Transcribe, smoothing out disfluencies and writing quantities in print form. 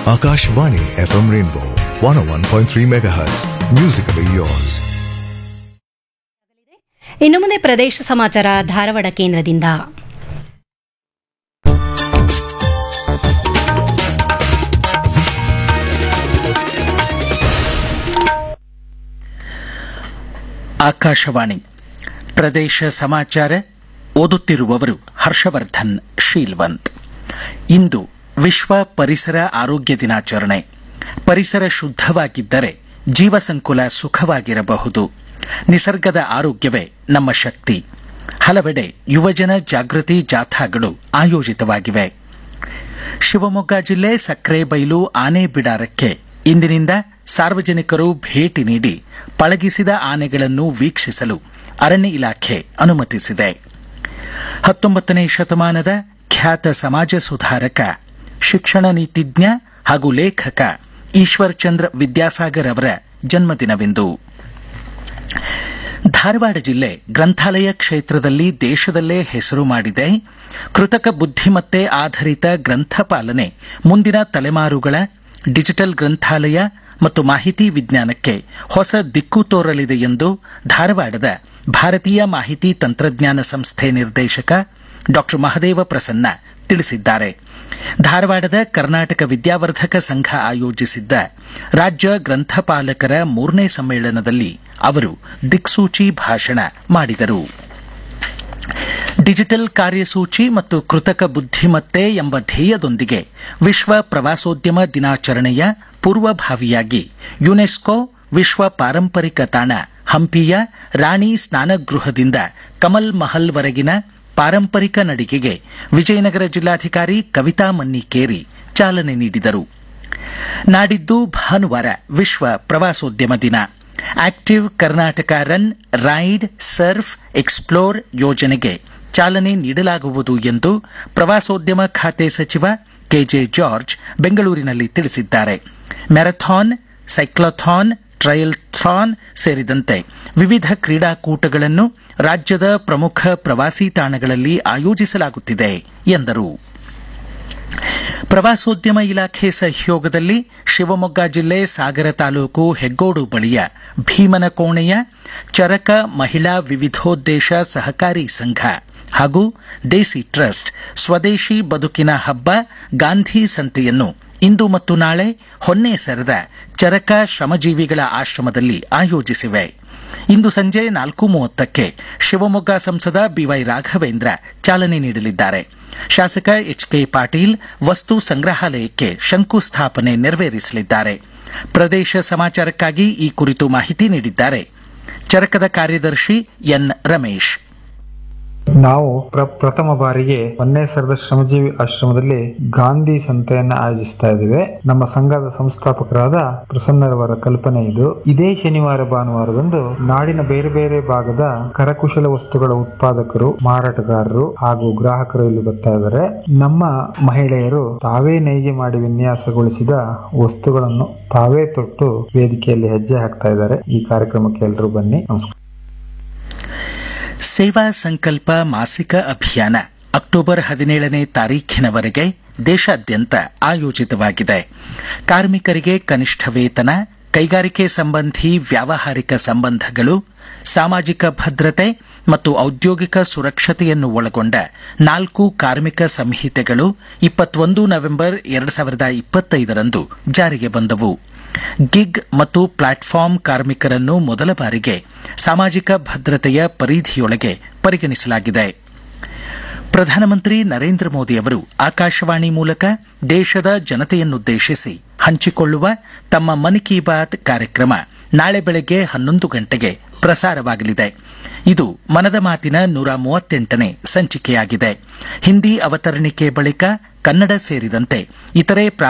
Akashvani FM Rainbow 101.3 MHz. Musically yours. ಇನ್ನು ಮುಂದೆ ಪ್ರದೇಶ ಸಮಾಚಾರ ಧಾರವಾಡ ಕೇಂದ್ರದಿಂದ. ಆಕಾಶವಾಣಿ ಪ್ರದೇಶ ಸಮಾಚಾರ ಓದುತ್ತಿರುವವರು ಹರ್ಷವರ್ಧನ್ ಶೀಲ್ವಂತ್. ಇಂದು ವಿಶ್ವ ಪರಿಸರ ಆರೋಗ್ಯ ದಿನಾಚರಣೆ. ಪರಿಸರ ಶುದ್ಧವಾಗಿದ್ದರೆ ಜೀವಸಂಕುಲ ಸುಖವಾಗಿರಬಹುದು. ನಿಸರ್ಗದ ಆರೋಗ್ಯವೇ ನಮ್ಮ ಶಕ್ತಿ. ಹಲವೆಡೆ ಯುವಜನ ಜಾಗೃತಿ ಜಾಥಾಗಳು ಆಯೋಜಿತವಾಗಿವೆ. ಶಿವಮೊಗ್ಗ ಜಿಲ್ಲೆ ಸಕ್ರೆಬೈಲು ಆನೆ ಬಿಡಾರಕ್ಕೆ ಇಂದಿನಿಂದ ಸಾರ್ವಜನಿಕರು ಭೇಟಿ ನೀಡಿ ಪಳಗಿಸಿದ ಆನೆಗಳನ್ನು ವೀಕ್ಷಿಸಲು ಅರಣ್ಯ ಇಲಾಖೆ ಅನುಮತಿಸಿದೆ. 19ನೇ ಶತಮಾನದ ಖ್ಯಾತ ಸಮಾಜ ಸುಧಾರಕ, ಶಿಕ್ಷಣ ನೀತಿಜ್ಞ ಹಾಗೂ ಲೇಖಕ ಈಶ್ವರ್ ಚಂದ್ರ ವಿದ್ಯಾಸಾಗರ್ ಅವರ ಜನ್ಮದಿನವಿಂದು. ಧಾರವಾಡ ಜಿಲ್ಲೆ ಗ್ರಂಥಾಲಯ ಕ್ಷೇತ್ರದಲ್ಲಿ ದೇಶದಲ್ಲೇ ಹೆಸರು ಮಾಡಿದೆ. ಕೃತಕ ಬುದ್ಧಿಮತ್ತೆ ಆಧಾರಿತ ಗ್ರಂಥಪಾಲನೆ ಮುಂದಿನ ತಲೆಮಾರುಗಳ ಡಿಜಿಟಲ್ ಗ್ರಂಥಾಲಯ ಮತ್ತು ಮಾಹಿತಿ ವಿಜ್ಞಾನಕ್ಕೆ ಹೊಸ ದಿಕ್ಕು ತೋರಲಿದೆ ಎಂದು ಧಾರವಾಡದ ಭಾರತೀಯ ಮಾಹಿತಿ ತಂತ್ರಜ್ಞಾನ ಸಂಸ್ಥೆ ನಿರ್ದೇಶಕ ಡಾ ಮಹದೇವ ಪ್ರಸನ್ನ ತಿಳಿಸಿದ್ದಾರೆ. ಧಾರವಾಡದ ಕರ್ನಾಟಕ ವಿದ್ಯಾವರ್ಧಕ ಸಂಘ ಆಯೋಜಿಸಿದ್ದ ರಾಜ್ಯ ಗ್ರಂಥಪಾಲಕರ 3ನೇ ಸಮ್ಮೇಳನದಲ್ಲಿ ಅವರು ದಿಕ್ಸೂಚಿ ಭಾಷಣ ಮಾಡಿದರು. ಡಿಜಿಟಲ್ ಕಾರ್ಯಸೂಚಿ ಮತ್ತು ಕೃತಕ ಬುದ್ಧಿಮತ್ತೆ ಎಂಬ ಧ್ಯೇಯದೊಂದಿಗೆ ವಿಶ್ವ ಪ್ರವಾಸೋದ್ಯಮ ದಿನಾಚರಣೆಯ ಪೂರ್ವಭಾವಿಯಾಗಿ ಯುನೆಸ್ಕೋ ವಿಶ್ವ ಪಾರಂಪರಿಕ ತಾಣ ಹಂಪಿಯ ರಾಣಿ ಸ್ನಾನಗೃಹದಿಂದ ಕಮಲ್ ಮಹಲ್ ವರೆಗಿನ ಪಾರಂಪರಿಕ ನಡಿಗೆಗೆ ವಿಜಯನಗರ ಜಿಲ್ಲಾಧಿಕಾರಿ ಕವಿತಾ ಮನ್ನಿಕೇರಿ ಚಾಲನೆ ನೀಡಿದರು. ನಾಡಿದ್ದು ಭಾನುವಾರ ವಿಶ್ವ ಪ್ರವಾಸೋದ್ಯಮ ದಿನ. Active Karnataka run, ride, Surf, explore ಯೋಜನೆಗೆ ಚಾಲನೆ ನೀಡಲಾಗುವುದು ಎಂದು ಪ್ರವಾಸೋದ್ಯಮ ಖಾತೆ ಸಚಿವ ಕೆಜೆ ಜಾರ್ಜ್ ಬೆಂಗಳೂರಿನಲ್ಲಿ ತಿಳಿಸಿದ್ದಾರೆ. ಮ್ಯಾರಥಾನ್, ಸೈಕ್ಲಥಾನ್, ಟ್ರಯಲ್ಥಾನ್ ಸೇರಿದಂತೆ ವಿವಿಧ ಕ್ರೀಡಾಕೂಟಗಳನ್ನು ರಾಜ್ಯದ ಪ್ರಮುಖ ಪ್ರವಾಸಿ ತಾಣಗಳಲ್ಲಿ ಆಯೋಜಿಸಲಾಗುತ್ತಿದೆ ಎಂದರು. ಪ್ರವಾಸೋದ್ಯಮ ಇಲಾಖೆ ಸಹಯೋಗದಲ್ಲಿ ಶಿವಮೊಗ್ಗ ಜಿಲ್ಲೆ ಸಾಗರ ತಾಲೂಕು ಹೆಗ್ಗೋಡು ಬಳಿಯ ಭೀಮನಕೋಣೆಯ ಚರಕ ಮಹಿಳಾ ವಿವಿಧೋದ್ದೇಶ ಸಹಕಾರಿ ಸಂಘ ಹಾಗೂ ದೇಸಿ ಟ್ರಸ್ಟ್ ಸ್ವದೇಶಿ ಬದುಕಿನ ಹಬ್ಬ ಗಾಂಧಿ ಸಂತೆಯನ್ನು ಇಂದು ಮತ್ತು ನಾಳೆ ಹೊನ್ನೇಸರದ ಚರಕ ಶ್ರಮಜೀವಿಗಳ ಆಶ್ರಮದಲ್ಲಿ ಆಯೋಜಿಸಿವೆ. ಇಂದು ಸಂಜೆ 4:30ಕ್ಕೆ ಶಿವಮೊಗ್ಗ ಸಂಸದ ಬಿವೈ ರಾಘವೇಂದ್ರ ಚಾಲನೆ ನೀಡಲಿದ್ದಾರೆ. ಶಾಸಕ ಎಚ್ಕೆ ಪಾಟೀಲ್ ವಸ್ತು ಸಂಗ್ರಹಾಲಯಕ್ಕೆ ಶಂಕುಸ್ಥಾಪನೆ ನೆರವೇರಿಸಲಿದ್ದಾರೆ. ಪ್ರದೇಶ ಸಮಾಚಾರಕ್ಕಾಗಿ ಈ ಕುರಿತು ಮಾಹಿತಿ ನೀಡಿದ್ದಾರೆ ಚರಕದ ಕಾರ್ಯದರ್ಶಿ ಎನ್ ರಮೇಶ್. ನಾವು ಪ್ರಥಮ ಬಾರಿಗೆ ಹೊನ್ನೇಸರದ ಶ್ರಮಜೀವಿ ಆಶ್ರಮದಲ್ಲಿ ಗಾಂಧಿ ಸಂತೆಯನ್ನು ಆಯೋಜಿಸ್ತಾ ಇದ್ದೇವೆ. ನಮ್ಮ ಸಂಘದ ಸಂಸ್ಥಾಪಕರಾದ ಪ್ರಸನ್ನರವರ ಕಲ್ಪನೆ ಇದು. ಇದೇ ಶನಿವಾರ ಭಾನುವಾರದಂದು ನಾಡಿನ ಬೇರೆ ಬೇರೆ ಭಾಗದ ಕರಕುಶಲ ವಸ್ತುಗಳ ಉತ್ಪಾದಕರು, ಮಾರಾಟಗಾರರು ಹಾಗೂ ಗ್ರಾಹಕರು ಇಲ್ಲಿ ಬರ್ತಾ ಇದ್ದಾರೆ. ನಮ್ಮ ಮಹಿಳೆಯರು ತಾವೇ ನೇಯ್ಗೆ ಮಾಡಿ ವಿನ್ಯಾಸಗೊಳಿಸಿದ ವಸ್ತುಗಳನ್ನು ತಾವೇ ತೊಟ್ಟು ವೇದಿಕೆಯಲ್ಲಿ ಹೆಜ್ಜೆ ಹಾಕ್ತಾ ಇದ್ದಾರೆ. ಈ ಕಾರ್ಯಕ್ರಮಕ್ಕೆ ಎಲ್ಲರೂ ಬನ್ನಿ. ನಮಸ್ಕಾರ. ಸೇವಾ ಸಂಕಲ್ಪ ಮಾಸಿಕ ಅಭಿಯಾನ ಅಕ್ಟೋಬರ್ 17ನೇ ತಾರೀಖಿನವರೆಗೆ ದೇಶಾದ್ಯಂತ ಆಯೋಜಿತವಾಗಿದೆ. ಕಾರ್ಮಿಕರಿಗೆ ಕನಿಷ್ಠ ವೇತನ, ಕೈಗಾರಿಕೆ ಸಂಬಂಧಿ ವ್ಯಾವಹಾರಿಕ ಸಂಬಂಧಗಳು, ಸಾಮಾಜಿಕ ಭದ್ರತೆ ಮತ್ತು ಔದ್ಯೋಗಿಕ ಸುರಕ್ಷತೆಯನ್ನು ಒಳಗೊಂಡ 4 ಕಾರ್ಮಿಕ ಸಂಹಿತೆಗಳು 21 ನವೆಂಬರ್ 2025ರಂದು ಜಾರಿಗೆ ಬಂದವು. ಗಿಗ್ ಮತ್ತು ಪ್ಲಾಟ್ಫಾರ್ಮ್ ಕಾರ್ಮಿಕರನ್ನು ಮೊದಲ ಬಾರಿಗೆ ಸಾಮಾಜಿಕ ಭದ್ರತೆಯ ಪರಿಧಿಯೊಳಗೆ ಪರಿಗಣಿಸಲಾಗಿದೆ. ಪ್ರಧಾನಮಂತ್ರಿ ನರೇಂದ್ರ ಮೋದಿ ಅವರು ಆಕಾಶವಾಣಿ ಮೂಲಕ ದೇಶದ ಜನತೆಯನ್ನುದ್ದೇಶಿಸಿ ಹಂಚಿಕೊಳ್ಳುವ ತಮ್ಮ ಮನ್ ಕಿ ಬಾತ್ ಕಾರ್ಯಕ್ರಮ ನಾಳೆ ಬೆಳಗ್ಗೆ 11 ಗಂಟೆಗೆ ಪ್ರಸಾರವಾಗಲಿದೆ. ಇದು ಮನದ ಮಾತಿನ 138ನೇ ಸಂಚಿಕೆಯಾಗಿದೆ. ಹಿಂದಿ ಅವತರಣಿಕೆ ಬಳಿಕ ಕನ್ನಡ ಸೇರಿದಂತೆ ಇತರೆ